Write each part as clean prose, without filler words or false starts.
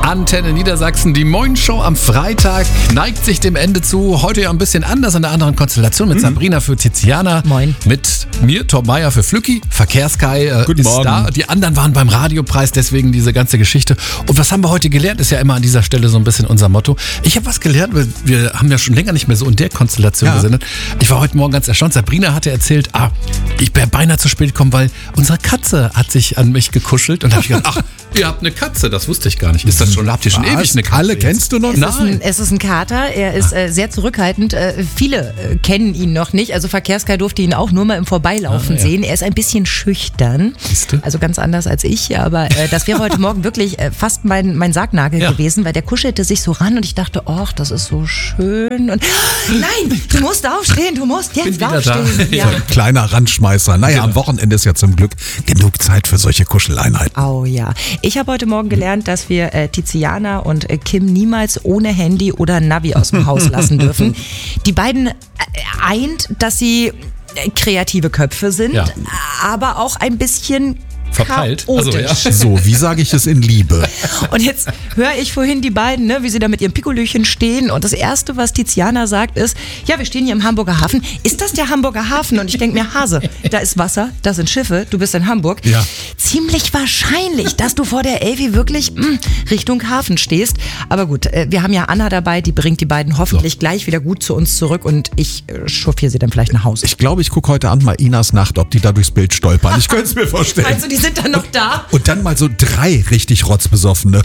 Antenne Niedersachsen, die Moin-Show am Freitag neigt sich dem Ende zu. Heute ja ein bisschen anders, in einer anderen Konstellation mit Sabrina für Tiziana. Moin. Mit mir, Tom Meyer für Flücki. Verkehrskai Guten ist Morgen. da. Die anderen waren beim Radiopreis, deswegen diese ganze Geschichte. Und was haben wir heute gelernt, ist ja immer an dieser Stelle so ein bisschen unser Motto. Ich habe was gelernt, wir haben ja schon länger nicht mehr so in der Konstellation gesendet. Ich war heute Morgen ganz erstaunt. Sabrina hatte erzählt, ich wäre beinahe zu spät gekommen, weil unsere Katze hat sich an mich gekuschelt. Und da habe ich gedacht, ach, ihr habt eine Katze, das wusste ich gar nicht. Ist das schon, habt ihr schon ewig eine Katze? Alle jetzt? kennst du noch? Es ist ein Kater, er ist sehr zurückhaltend. Viele kennen ihn noch nicht. Also Verkehrssky durfte ihn auch nur mal im Vorbeilaufen sehen. Er ist ein bisschen schüchtern, Siehste? also ganz anders als ich. Aber das wäre heute Morgen wirklich fast mein Sargnagel gewesen, weil der kuschelte sich so ran und ich dachte, ach, das ist so schön. Und nein, du musst aufstehen, du musst jetzt wieder aufstehen. da. Ja. So ein kleiner Randschmeißer. Naja, am Wochenende ist ja zum Glück genug Zeit für solche Kuscheleinheiten. Oh ja. Ich habe heute Morgen gelernt, dass wir Tiziana und Kim niemals ohne Handy oder Navi aus dem Haus lassen dürfen. Die beiden eint, dass sie kreative Köpfe sind, Ja. aber auch ein bisschen Verpeilt. chaotisch. Also, ja. So, wie sage ich es in Liebe? Und jetzt höre ich vorhin die beiden, wie sie da mit ihrem Pikolöchen stehen. Und das Erste, was Tiziana sagt, ist, ja, wir stehen hier im Hamburger Hafen. Ist das der Hamburger Hafen? Und ich denke mir, Hase, da ist Wasser, da sind Schiffe, du bist in Hamburg. Ja. Ziemlich wahrscheinlich, dass du vor der Elfi wirklich Richtung Hafen stehst. Aber gut, wir haben ja Anna dabei, die bringt die beiden hoffentlich gleich wieder gut zu uns zurück. Und ich chauffiere sie dann vielleicht nach Hause. Ich glaube, ich gucke heute Abend mal Inas Nacht, ob die da durchs Bild stolpern. Ich könnte es mir vorstellen. Also die sind dann noch da. Und dann mal so 3 richtig Rotzbesoffene.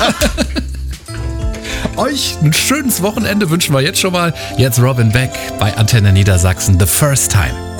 Euch ein schönes Wochenende wünschen wir jetzt schon mal. Jetzt Robin Beck bei Antenne Niedersachsen, The First Time.